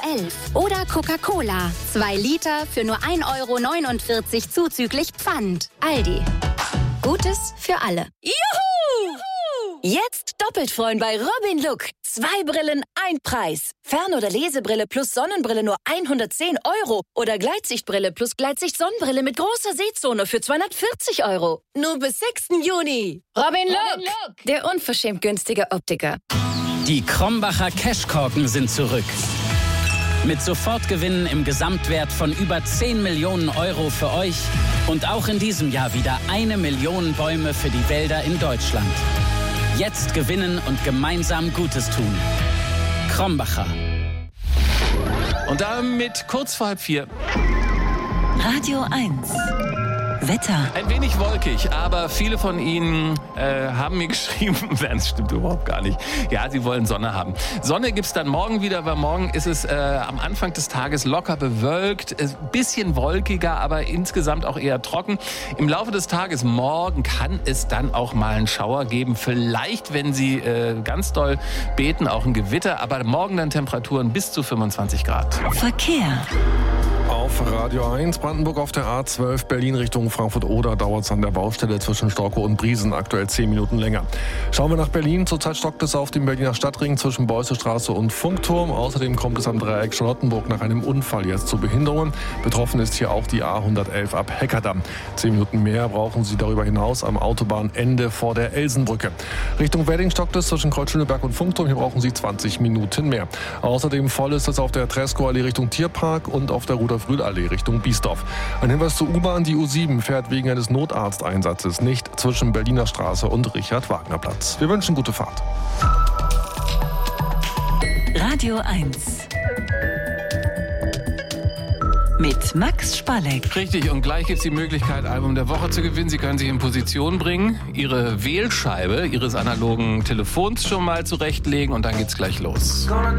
Oder Coca-Cola, 2 Liter für nur 1,49 € zuzüglich Pfand. Aldi. Gutes für alle. Juhu! Jetzt doppelt freuen bei Robin Look. 2 Brillen, 1 Preis. Fern- oder Lesebrille plus Sonnenbrille nur 110 €. Oder Gleitsichtbrille plus Gleitsicht-Sonnenbrille mit großer Sehzone für 240 €. Nur bis 6. Juni. Robin Look, der unverschämt günstige Optiker. Die Krombacher Cashkorken sind zurück. Mit Sofortgewinnen im Gesamtwert von über 10 Millionen € für euch und auch in diesem Jahr wieder 1 Million Bäume für die Wälder in Deutschland. Jetzt gewinnen und gemeinsam Gutes tun. Krombacher. Und damit kurz vor 3:30. Radio 1. Wetter. Ein wenig wolkig, aber viele von Ihnen haben mir geschrieben, das stimmt überhaupt gar nicht. Ja, sie wollen Sonne haben. Sonne gibt's dann morgen wieder, weil morgen ist es am Anfang des Tages locker bewölkt, ein bisschen wolkiger, aber insgesamt auch eher trocken. Im Laufe des Tages morgen kann es dann auch mal einen Schauer geben. Vielleicht, wenn Sie ganz doll beten, auch ein Gewitter, aber morgen dann Temperaturen bis zu 25 Grad. Verkehr. Auf Radio 1, Brandenburg auf der A12, Berlin Richtung Frankfurt-Oder, dauert es an der Baustelle zwischen Storkow und Briesen aktuell 10 Minuten länger. Schauen wir nach Berlin. Zurzeit stockt es auf dem Berliner Stadtring zwischen Beussestraße und Funkturm. Außerdem kommt es am Dreieck Charlottenburg nach einem Unfall jetzt zu Behinderungen. Betroffen ist hier auch die A111 ab Heckerdamm. 10 Minuten mehr brauchen Sie darüber hinaus am Autobahnende vor der Elsenbrücke. Richtung Wedding stockt es zwischen Kreuzschöneberg und Funkturm. Hier brauchen Sie 20 Minuten mehr. Außerdem voll ist es auf der Treskow-Allee Richtung Tierpark und auf der Rudolf-Rühl-Allee Richtung Biesdorf. Ein Hinweis zur U-Bahn: Die U7 fährt wegen eines Notarzteinsatzes nicht zwischen Berliner Straße und Richard-Wagner-Platz. Wir wünschen gute Fahrt. Radio 1. Mit Max Spalleck. Richtig, und gleich gibt es die Möglichkeit, Album der Woche zu gewinnen. Sie können sich in Position bringen, Ihre Wählscheibe Ihres analogen Telefons schon mal zurechtlegen und dann geht's gleich los.